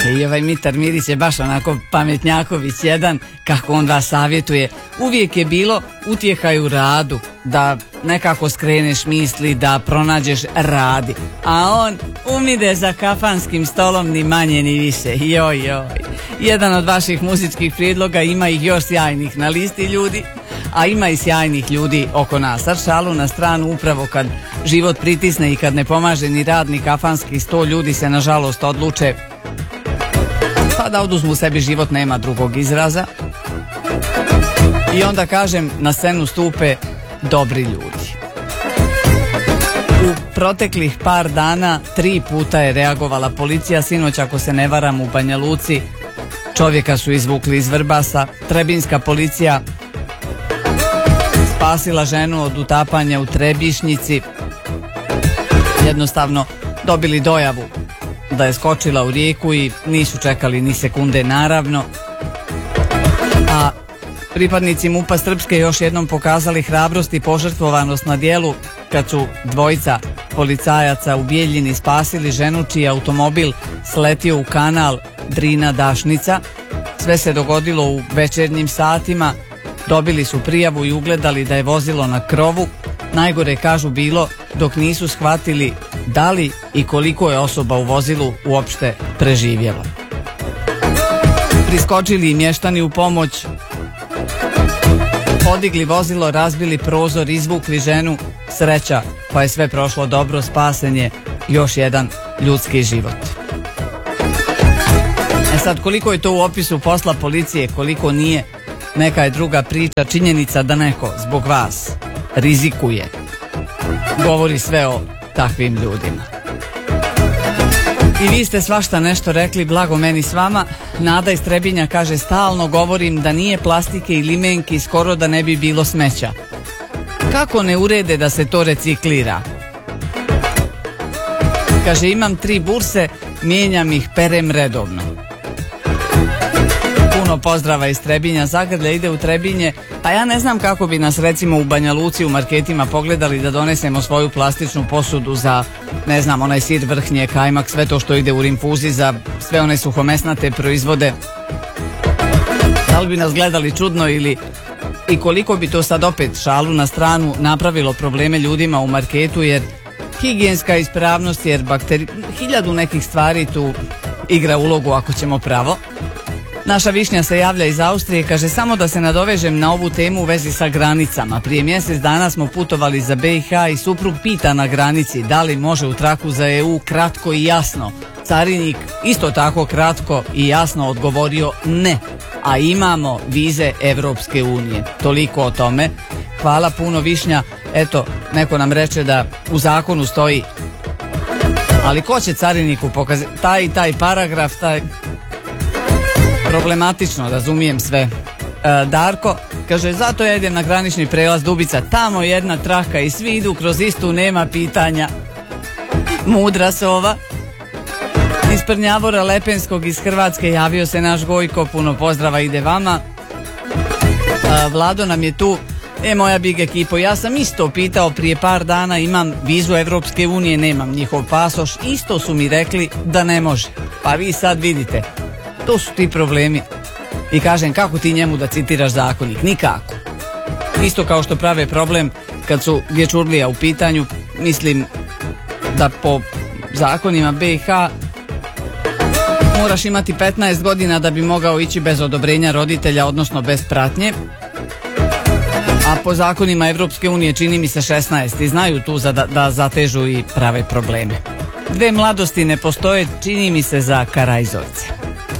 I ovaj Mitar Mirić je baš onako pametnjaković jedan, kako on vas savjetuje. Uvijek je bilo utjehaj u radu, da nekako skreneš misli, da pronađeš radi. A on umide za kafanskim stolom ni manje ni više. Joj. Jedan od vaših muzičkih prijedloga, ima ih još sjajnih na listi ljudi, a ima i sjajnih ljudi oko nas. Sad šalu na stranu, upravo kad život pritisne i kad ne pomaže ni rad ni kafanski sto, ljudi se nažalost odluče pa da oduzmu sebi život, nema drugog izraza. I onda kažem, na scenu stupe dobri ljudi. U proteklih par dana 3 puta je reagovala policija. Sinoć, ako se ne varam, u Banja Luci čovjeka su izvukli iz Vrbasa. Trebinjska policija spasila ženu od utapanja u Trebišnjici. Jednostavno dobili dojavu da je skočila u rijeku i nisu čekali ni sekunde, naravno. A pripadnici MUP-a Srpske još jednom pokazali hrabrost i požrtvovanost na dijelu kad su dvojica policajaca u Bijeljini spasili ženu čiji automobil sletio u kanal Drina-Dašnica. Sve se dogodilo u večernjim satima. Dobili su prijavu i ugledali da je vozilo na krovu. Najgore, kažu, bilo dok nisu shvatili da li i koliko je osoba u vozilu uopšte preživjelo. Priskočili i mještani u pomoć, podigli vozilo, razbili prozor, izvukli ženu. Sreća, pa je sve prošlo dobro, spasen je još jedan ljudski život. Sad, koliko je to u opisu posla policije, koliko nije, neka je druga priča. Činjenica da neko zbog vas rizikuje govori sve o takvim ljudima. I vi ste svašta nešto rekli, blago meni s vama. Nada iz Trebinja kaže, stalno govorim da nije plastike i limenki, skoro da ne bi bilo smeća. Kako ne urede da se to reciklira? Kaže, imam 3 burse, mijenjam ih, perem redovno. Puno pozdrava iz Trebinja. Zagrlja ide u Trebinje. Pa ja ne znam kako bi nas recimo u Banja Luci u marketima pogledali da donesemo svoju plastičnu posudu za, ne znam, onaj sir, vrhnje, kajmak, sve to što ide u rinfuzi, za sve one suhomesnate proizvode. Da li bi nas gledali čudno ili i koliko bi to sad, opet šalu na stranu, napravilo probleme ljudima u marketu, jer higijenska ispravnost, jer 1000 nekih stvari tu igra ulogu ako ćemo pravo. Naša Višnja se javlja iz Austrije, kaže, samo da se nadovežem na ovu temu u vezi sa granicama. Prije mjesec dana smo putovali za BiH i suprug pita na granici da li može u traku za EU, kratko i jasno. Carinik isto tako kratko i jasno odgovorio ne, a imamo vize Evropske unije. Toliko o tome. Hvala puno, Višnja. Eto, neko nam reče da u zakonu stoji, ali ko će cariniku pokazati taj paragraf, taj... Problematično, razumijem sve. Darko kaže, zato ja idem na granični prelaz Dubica, tamo jedna traka i svi idu kroz istu, nema pitanja. Mudra sova. Iz Prnjavora Lepenskog iz Hrvatske javio se naš Gojko, puno pozdrava ide vama. Vlado nam je tu. Moja big ekipo, ja sam isto pitao prije par dana, imam vizu Evropske unije, nemam njihov pasoš, isto su mi rekli da ne može. Pa vi sad vidite, to su ti problemi. I kažem, kako ti njemu da citiraš zakonik? Nikako. Isto kao što prave problem kad su dječurlija u pitanju. Mislim da po zakonima BiH moraš imati 15 godina da bi mogao ići bez odobrenja roditelja, odnosno bez pratnje. A po zakonima Evropske unije čini mi se 16 i znaju tu da zatežu i prave probleme. Dve mladosti ne postoje, čini mi se, za Karajzovce.